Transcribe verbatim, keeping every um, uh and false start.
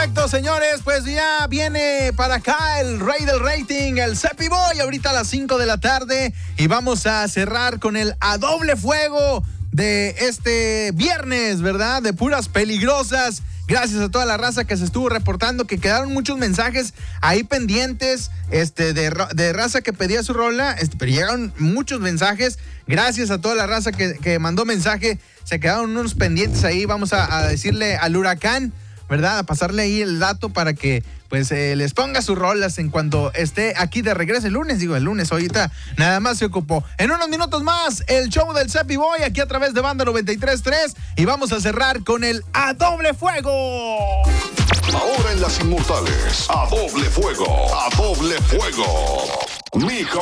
Perfecto, señores, pues ya viene para acá el rey del rating, el Cepi Boy, ahorita a las cinco de la tarde, y vamos a cerrar con el A Doble Fuego de este viernes, ¿verdad? De puras peligrosas. Gracias a toda la raza que se estuvo reportando, que quedaron muchos mensajes ahí pendientes, este, de, de raza que pedía su rola, este, pero llegaron muchos mensajes. Gracias a toda la raza que, que mandó mensaje, se quedaron unos pendientes ahí. Vamos a, a decirle al Huracán, ¿verdad? A pasarle ahí el dato para que pues eh, les ponga sus rolas en cuanto esté aquí de regreso el lunes. Digo, el lunes, ahorita nada más se ocupó. En unos minutos más, el show del Cepi Boy aquí a través de Banda noventa y tres punto tres, y vamos a cerrar con el A Doble Fuego. Ahora en las inmortales, A Doble Fuego, A Doble Fuego. Mijo.